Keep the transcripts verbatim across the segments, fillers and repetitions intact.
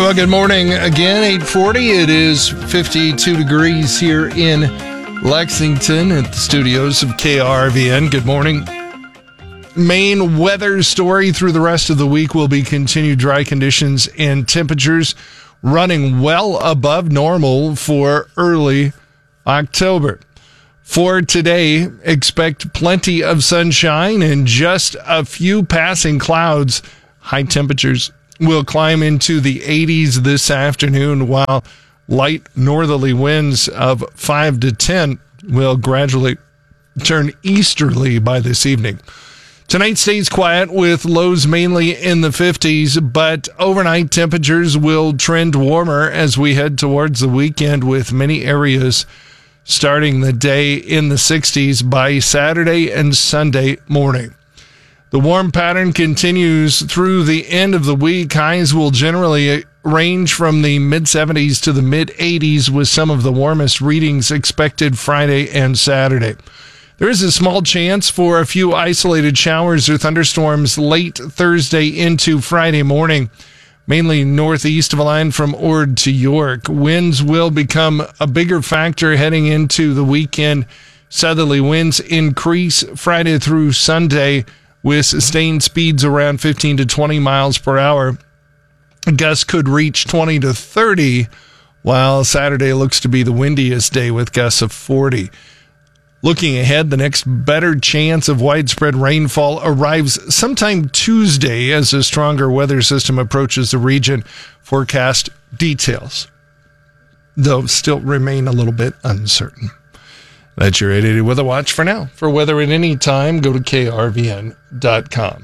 Well, good morning again, eight forty. It is fifty-two degrees here in Lexington at the studios of K R V N. Good morning. Main weather story through the rest of the week will be continued dry conditions and temperatures running well above normal for early October. For today, expect plenty of sunshine and just a few passing clouds. High temperatures will climb into the eighties this afternoon, while light northerly winds of five to ten will gradually turn easterly by this evening. Tonight stays quiet with lows mainly in the fifties, but overnight temperatures will trend warmer as we head towards the weekend, with many areas starting the day in the sixties by Saturday and Sunday morning. The warm pattern continues through the end of the week. Highs will generally range from the mid-seventies to the mid-eighties, with some of the warmest readings expected Friday and Saturday. There is a small chance for a few isolated showers or thunderstorms late Thursday into Friday morning, mainly northeast of a line from Ord to York. Winds will become a bigger factor heading into the weekend. Southerly winds increase Friday through Sunday, with sustained speeds around fifteen to twenty miles per hour. Gusts could reach twenty to thirty, while Saturday looks to be the windiest day with gusts of forty. Looking ahead, the next better chance of widespread rainfall arrives sometime Tuesday as a stronger weather system approaches the region. Forecast details, though, still remain a little bit uncertain. That's your eight eighty Weather Watch for now. For weather at any time, go to K R V N dot com.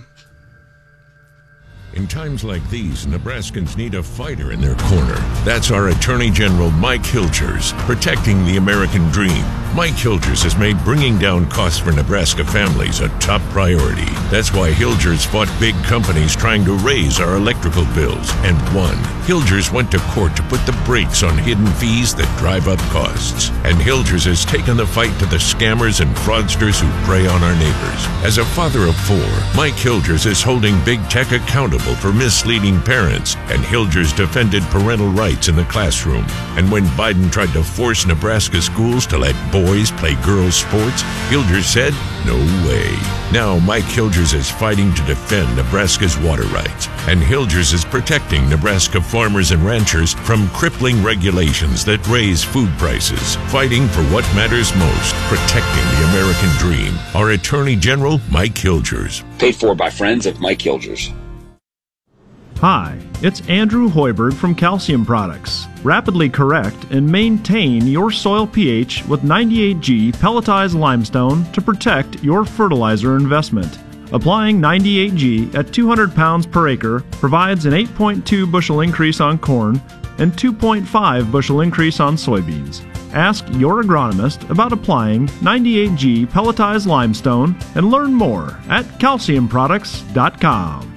In times like these, Nebraskans need a fighter in their corner. That's our Attorney General Mike Hilgers, protecting the American dream. Mike Hilgers has made bringing down costs for Nebraska families a top priority. That's why Hilgers fought big companies trying to raise our electrical bills and won. Hilgers went to court to put the brakes on hidden fees that drive up costs. And Hilgers has taken the fight to the scammers and fraudsters who prey on our neighbors. As a father of four, Mike Hilgers is holding big tech accountable for misleading parents, and Hilgers defended parental rights in the classroom. And when Biden tried to force Nebraska schools to let boys play girls' sports, Hilgers said, no way. Now Mike Hilgers is fighting to defend Nebraska's water rights, and Hilgers is protecting Nebraska farmers and ranchers from crippling regulations that raise food prices, fighting for what matters most, protecting the American dream. Our Attorney General, Mike Hilgers. Paid for by friends of Mike Hilgers. Hi, it's Andrew Hoiberg from Calcium Products. Rapidly correct and maintain your soil pH with ninety-eight G pelletized limestone to protect your fertilizer investment. Applying ninety-eight G at two hundred pounds per acre provides an eight point two bushel increase on corn and two point five bushel increase on soybeans. Ask your agronomist about applying ninety-eight G pelletized limestone and learn more at calcium products dot com.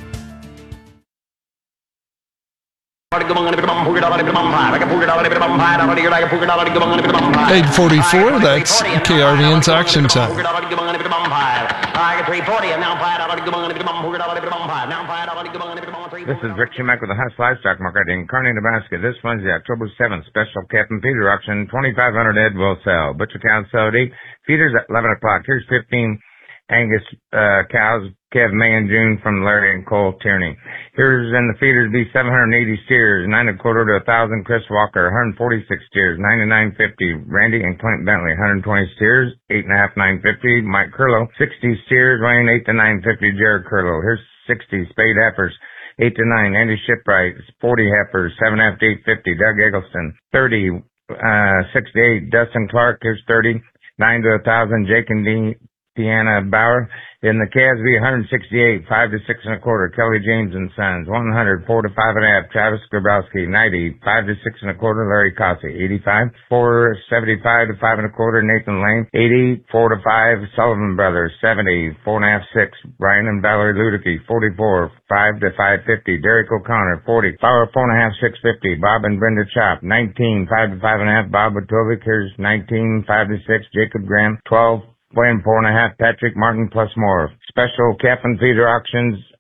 eight forty-four, that's K R V N's auction time. This is Rick Schumacher with the Huss Livestock Market in Kearney, Nebraska. This Wednesday, October seventh, special calf and feeder auction. twenty-five hundred head will sell. Butcher cows sell at eight. Feeders at eleven o'clock. Here's fifteen Angus uh, cows, calve May and June from Larry and Cole Tierney. Here's in the feeders be seven hundred eighty steers, nine and a quarter to a thousand. Chris Walker, one hundred forty-six steers, ninety-nine fifty. Randy and Clint Bentley, one hundred twenty steers, eight and a half, nine fifty. Mike Curlow, sixty steers, weighing eight to nine fifty. Jared Curlow. Here's sixty spade heifers, eight to nine. Andy Shipwright, forty heifers, seven and a half to eight fifty. Doug Eggleston, thirty, uh, six to eight. Dustin Clark, here's thirty, nine to a thousand. Jake and Dean. Deanna Bauer in the Casby, one hundred sixty-eight, five to six and a quarter. Kelly James and Sons, one hundred, four to five and a half. Travis Grabowski, ninety, five to six and a quarter. Larry Cossey, eighty-five, four seventy-five to five and a quarter. Nathan Lane, eighty, four to five. Sullivan Brothers, seventy, four and a half, six. Brian and Valerie Ludicky, forty-four, five to five fifty. Derek O'Connor, forty, Power four and a half, six fifty. Bob and Brenda Chop, nineteen, five to five and a half. Bob Watovic, here's nineteen, five to six. Jacob Graham, twelve. Weighing four and a half, Patrick Martin plus more. Special calf and feeder auctions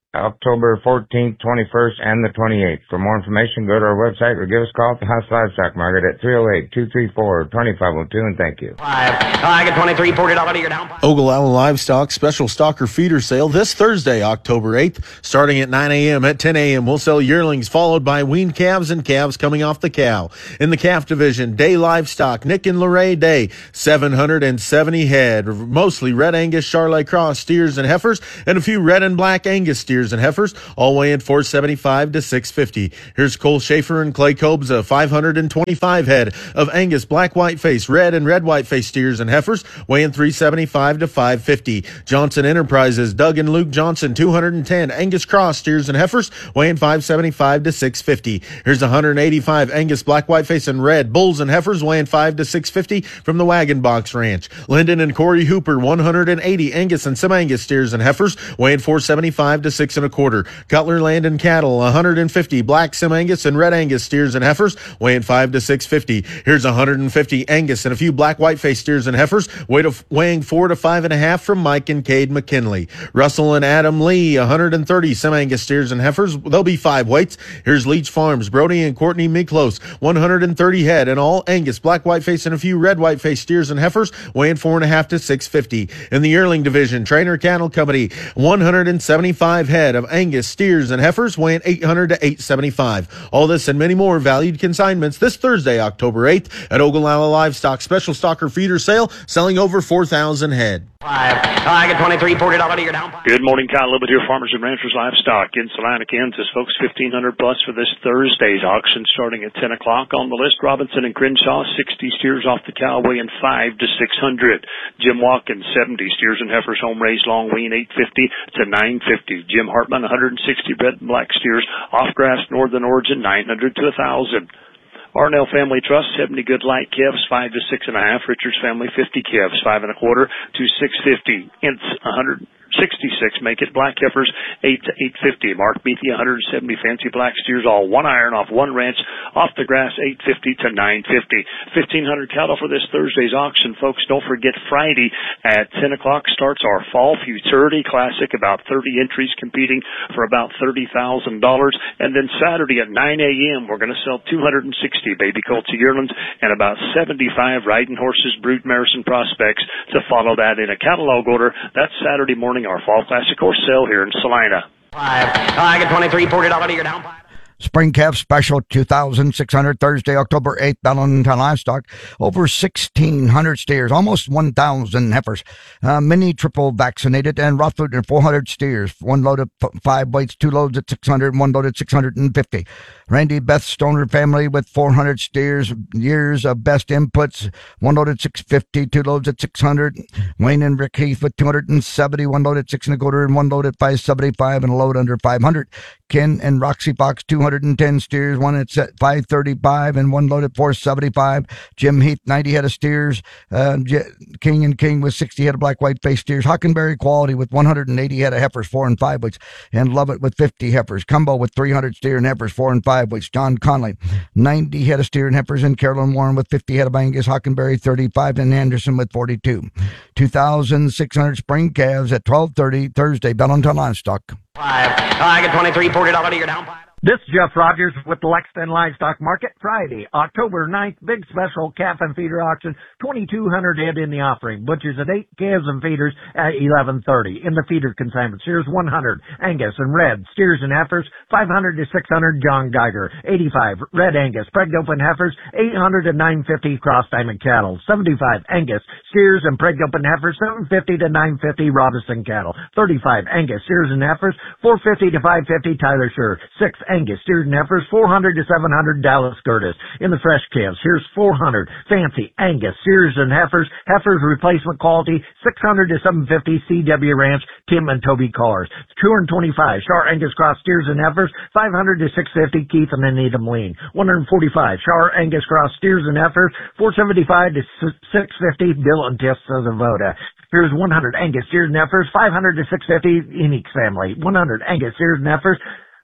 October fourteenth, twenty-first, and the twenty-eighth. For more information, go to our website or give us a call at the House Livestock Market at three oh eight, two three four, two five oh two, and thank you. Five. I get twenty-three, forty dollars a year down. Ogallala Livestock Special Stocker Feeder Sale this Thursday, October eighth, starting at nine a.m. At ten a.m. We'll sell yearlings, followed by weaned calves and calves coming off the cow. In the calf division, Day Livestock, Nick and Lorraine Day, seven hundred seventy head, mostly red Angus, Charolais Cross steers and heifers, and a few red and black Angus steers and heifers, all weighing four seventy-five to six fifty. Here's Cole Schaefer and Clay Kobza, five hundred twenty-five head of Angus black white face, red and red white face steers and heifers, weighing three seventy-five to five fifty. Johnson Enterprises, Doug and Luke Johnson, two hundred ten Angus cross steers and heifers, weighing five seventy-five to six fifty. Here's one hundred eighty-five Angus black white face and red bulls and heifers, weighing five to six fifty from the Wagon Box Ranch. Lyndon and Corey Hooper, one hundred eighty Angus and some Angus steers and heifers, weighing four seventy-five to six and a quarter. Cutler Land and Cattle, one hundred fifty black Sim Angus and red Angus steers and heifers, weighing five to six fifty. Here's one hundred fifty Angus and a few black white face steers and heifers, weighing four to five and a half from Mike and Cade McKinley. Russell and Adam Lee, one hundred thirty Sim Angus steers and heifers, they'll be five weights. Here's Leach Farms, Brody and Courtney Miklos, one hundred thirty head and all Angus black white face and a few red white face steers and heifers, weighing four and a half to six fifty. In the yearling division, Trainer Cattle Company, one hundred seventy-five head of Angus steers and heifers, weighing eight hundred to eight seventy-five. All this and many more valued consignments this Thursday, October eighth, at Ogallala Livestock Special Stocker Feeder Sale, selling over four thousand head. Five. I get twenty-three, forty dollars a year down. Good morning, Kyle Libet, Farmers and Ranchers Livestock in Salina, Kansas. Folks, fifteen hundred plus for this Thursday's auction starting at ten o'clock. On the list, Robinson and Crenshaw, sixty steers off the cow, weighing five to six hundred. Jim Watkins, seventy steers and heifers, home raised long, weighing eight fifty to nine fifty. Jim Hartman, one hundred sixty red and black steers off grass, northern origin, nine hundred to one thousand. Arnell Family Trust, seventy good light calves, five to six and a half. Richards Family, fifty calves, five and a quarter to six fifty. Ints, one hundred sixty-six make it. Black heifers, eight to eight fifty. Mark Beatty, one hundred seventy fancy black steers, all one iron off one ranch, off the grass, eight fifty to nine fifty. fifteen hundred cattle for this Thursday's auction, folks. Don't forget Friday at ten o'clock starts our Fall Futurity Classic, about thirty entries competing for about thirty thousand dollars. And then Saturday at nine a.m. we're going to sell two hundred sixty baby colts and yearlings and about seventy-five riding horses, brood mares, and prospects to follow that in a catalog order. That's Saturday morning, our Fall Classic horse sale here in Salina. Five. I get twenty-three, forty dollars a year down. Spring Calf Special two thousand six hundred Thursday, October eighth, Bellington Livestock. Over sixteen hundred steers, almost one thousand heifers. Uh, mini triple vaccinated and Rothford four hundred steers. One load of five weights, two loads at six hundred, one load at six hundred fifty. Randy Beth Stoner family with four hundred steers, years of best inputs. One load at six fifty, two loads at six hundred. Wayne and Rick Heath with two hundred seventy, one load at six and a quarter, and one load at five seventy-five, and a load under five hundred. Ken and Roxy Fox, two hundred ten steers, one at five thirty-five, and one load at four seventy-five. Jim Heath, ninety head of steers. Uh, King and King with sixty head of black white face steers. Hockenberry Quality with one hundred eighty head of heifers, four and five weights. And Lovett with fifty heifers. Cumbo with three hundred steer and heifers, four and five weights. John Conley, ninety head of steer and heifers. And Carolyn Warren with fifty head of Angus. Hockenberry, thirty-five, and Anderson with forty-two. two thousand six hundred spring calves at twelve thirty Thursday, Bellington Livestock. Five. I get twenty-three, forty dollars a year down. This is Jeff Rogers with the Lexington Livestock Market. Friday, October ninth, big special calf and feeder auction, twenty-two hundred head in the offering. Butchers at eight, calves and feeders at eleven thirty. In the feeder consignments, here's one hundred Angus and red steers and heifers, five hundred to six hundred John Geiger, eighty-five red Angus pregged open heifers, eight hundred to nine fifty cross diamond cattle, seventy-five Angus steers and pregged open heifers, seven fifty to nine fifty Robinson cattle, thirty-five Angus steers and heifers, four fifty to five fifty Tyler Sure, six Angus steers and heifers, four hundred to seven hundred Dallas Curtis. In the fresh calves, here's four hundred fancy Angus steers and heifers, heifers replacement quality, six hundred to seven fifty C W Ranch, Tim and Toby Cars. two hundred twenty-five Char Angus Cross steers and heifers, five hundred to six fifty Keith and Anita Moline. one hundred forty-five Char Angus Cross steers and heifers, four seventy-five to six fifty Bill and Tiff Zavoda. Here's one hundred Angus steers and heifers, five hundred to six fifty Enix family. one hundred Angus steers and heifers,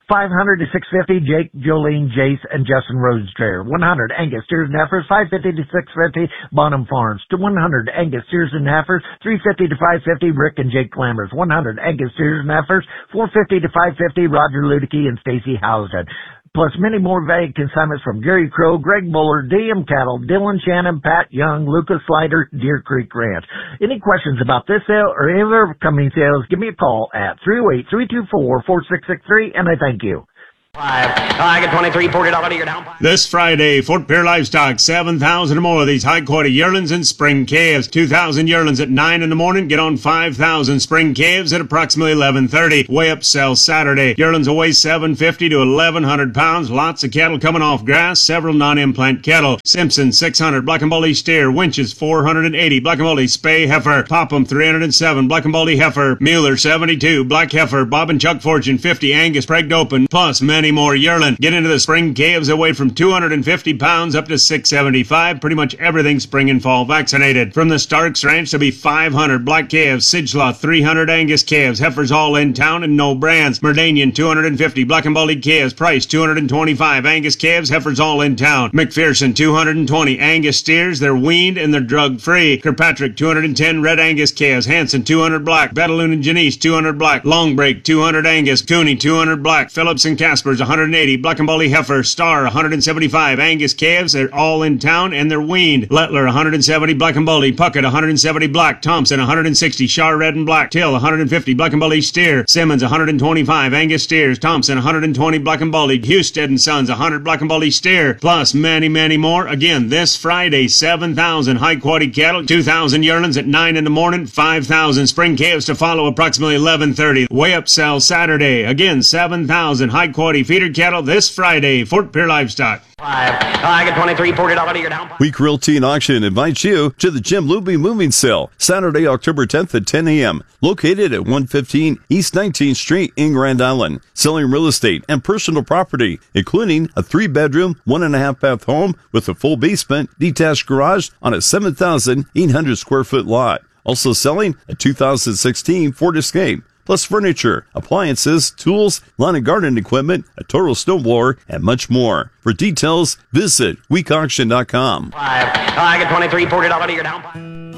five hundred to six fifty, Jake, Jolene, Jace, and Justin Rhodes Trader. one hundred, Angus Steers and Heifers, five fifty to six fifty, Bonham Farms. To one hundred, Angus Steers and Heifers, three fifty to five fifty, Rick and Jake Lammers. one hundred, Angus Steers and Heifers, four fifty to five fifty, Roger Ludicky and Stacy Housden. Plus many more vague consignments from Gary Crow, Greg Buller, D M Cattle, Dylan Shannon, Pat Young, Lucas Slider, Deer Creek Ranch. Any questions about this sale or any other upcoming sales, give me a call at three oh eight, three two four, four six six three, and I thank you. Five. I get twenty-three, forty dollars to your down. This Friday, Fort Pierre Livestock, seven thousand or more of these high-quality yearlings and spring calves. two thousand yearlings at nine in the morning, get on five thousand spring calves at approximately eleven thirty. Weigh up sell Saturday. Yearlings will weigh seven fifty to eleven hundred pounds. Lots of cattle coming off grass, several non-implant cattle. Simpson, six hundred. Black and Baldy steer. Winches, four hundred eighty. Black and Baldy spay heifer. Popham, three hundred seven. Black and Baldy heifer. Mueller, seventy-two. Black heifer. Bob and Chuck Fortune, fifty. Angus, pregged open. Plus many more yearling. Get into the spring calves that weigh from two hundred fifty pounds up to six seventy-five. Pretty much everything spring and fall vaccinated. From the Starks Ranch, there'll be five hundred black calves. Sidgelaw, three hundred Angus calves. Heifers all in town and no brands. Merdanian, two hundred fifty. Black and Baldy calves. Price, two hundred twenty-five. Angus calves. Heifers all in town. McPherson, two hundred twenty. Angus steers. They're weaned and they're drug-free. Kirkpatrick, two hundred ten red Angus calves. Hanson, two hundred black. Betaloon and Janice, two hundred black. Longbreak, two hundred Angus. Cooney, two hundred black. Phillips and Caspers, one hundred eighty. Black and Baldy heifer. Star, one hundred seventy-five. Angus calves. They're all in town and they're weaned. Lettler, one hundred seventy. Black and Baldy. Puckett, one hundred seventy black. Thompson, one hundred sixty. Shar red and black. Till, one hundred fifty. Black and Baldy steer. Simmons, one hundred twenty-five. Angus steers. Thompson, one hundred twenty. Black and Baldy. Husted and Sons, one hundred Black and Baldy steer. Plus many, many more. Again, this Friday, seven thousand high quality cattle, two thousand yearlings at nine in the morning, five thousand spring calves to follow approximately eleven thirty. Weigh up sell Saturday. Again, seven thousand high quality feeder cattle this Friday. Fort Pierre Livestock. Five. I get twenty-three, forty dollars to your down. Week Realty and Auction invites you to the Jim Luby Moving Sale, Saturday, October tenth at ten a.m., located at one fifteen East nineteenth Street in Grand Island. Selling real estate and personal property, including a three-bedroom, one-and-a-half-bath home with a full basement, detached garage on a seven thousand eight hundred square foot lot. Also selling a two thousand sixteen Ford Escape, plus furniture, appliances, tools, lawn and garden equipment, a total snowblower, and much more. For details, visit week auction dot com. Five. I get twenty-three, forty dollars to your down.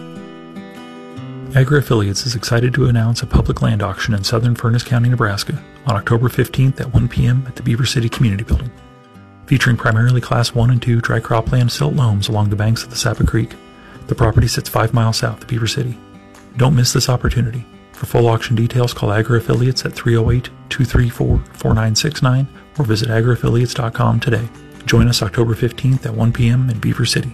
Agri Affiliates is excited to announce a public land auction in southern Furness County, Nebraska on October fifteenth at one p.m. at the Beaver City Community Building. Featuring primarily Class one and two dry cropland silt loams along the banks of the Sapa Creek. The property sits five miles south of Beaver City. Don't miss this opportunity. For full auction details, call Agri Affiliates at three oh eight, two three four, four nine six nine or visit agri affiliates dot com today. Join us October fifteenth at one p.m. in Beaver City.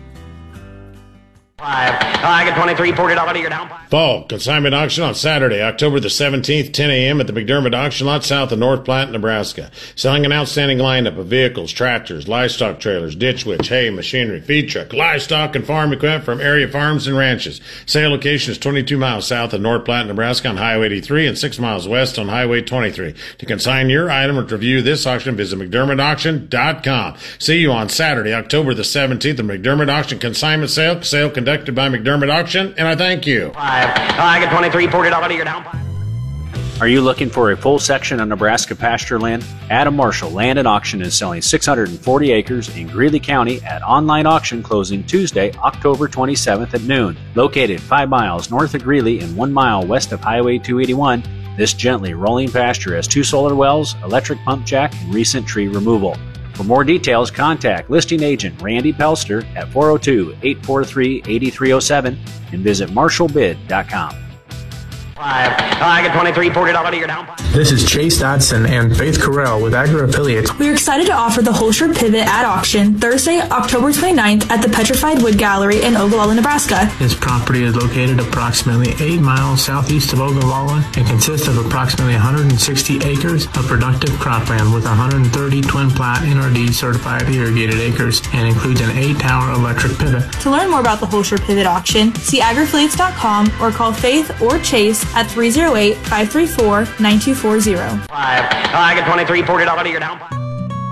Five. I get twenty-three, forty dollars to your down. Fall consignment auction on Saturday, October the seventeenth, ten a.m. at the McDermott Auction Lot south of North Platte, Nebraska. Selling an outstanding lineup of vehicles, tractors, livestock trailers, ditch witch, hay, machinery, feed truck, livestock, and farm equipment from area farms and ranches. Sale location is twenty-two miles south of North Platte, Nebraska on Highway eighty-three and six miles west on Highway twenty-three. To consign your item or to review this auction, visit mcdermott auction dot com. See you on Saturday, October the seventeenth, the McDermott Auction Consignment Sale. Sale conducted by McDermott Auction, and I thank you. Five. I get twenty-three, forty dollars to your down. Are you looking for a full section of Nebraska pasture land? Adam Marshall Land and Auction is selling six hundred forty acres in Greeley County at online auction closing Tuesday, October twenty-seventh at noon. Located five miles north of Greeley and one mile west of Highway two eighty-one, this gently rolling pasture has two solar wells, electric pump jack, and recent tree removal. For more details, contact listing agent Randy Pelster at four oh two, eight four three, eight three oh seven and visit marshall bid dot com. Five. I get twenty-three, forty dollars to your down. This is Chase Dodson and Faith Carell with Agri Affiliates. We are excited to offer the Holscher Pivot at auction Thursday, October twenty-ninth at the Petrified Wood Gallery in Ogallala, Nebraska. This property is located approximately eight miles southeast of Ogallala and consists of approximately one hundred sixty acres of productive cropland with one hundred thirty twin plat N R D certified irrigated acres and includes an eight tower electric pivot. To learn more about the Holscher Pivot auction, see agri affiliates dot com or call Faith or Chase at three oh eight, five three four, nine two four zero. Five. I get twenty-three, forty dollars to your down.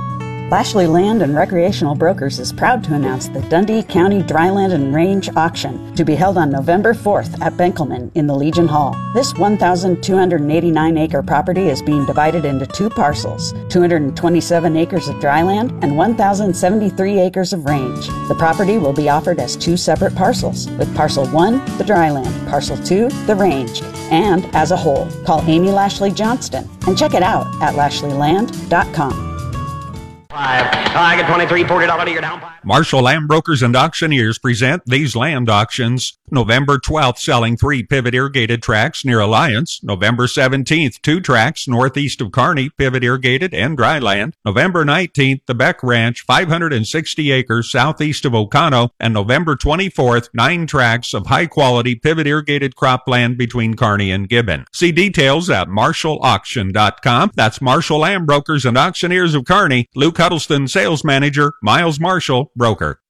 Lashley Land and Recreational Brokers is proud to announce the Dundee County Dryland and Range Auction to be held on November fourth at Benkelman in the Legion Hall. This one thousand two hundred eighty-nine acre property is being divided into two parcels, two hundred twenty-seven acres of dryland and one thousand seventy-three acres of range. The property will be offered as two separate parcels, with Parcel one, the dryland, Parcel two, the range, and as a whole. Call Amy Lashley Johnston and check it out at lashley land dot com. Five. I get twenty-three, forty dollars your down. Marshall Land Brokers and Auctioneers present these land auctions. November twelfth, selling three pivot irrigated tracts near Alliance. November seventeenth, two tracts northeast of Kearney, pivot irrigated and dry land. November nineteenth, the Beck Ranch, five hundred sixty acres southeast of Ocano. And November twenty-fourth, nine tracts of high quality pivot irrigated cropland between Kearney and Gibbon. See details at marshall auction dot com. That's Marshall Land Brokers and Auctioneers of Kearney. Luke Huddleston, Sales Manager. Miles Marshall, Broker.